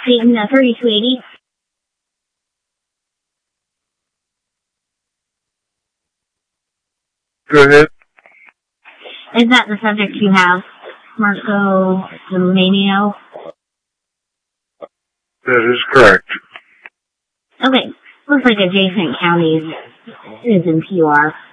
Dayton 3280. Go ahead. Is that the subject you have, Marco Romano? That is correct. Okay. Looks like adjacent counties is in PR.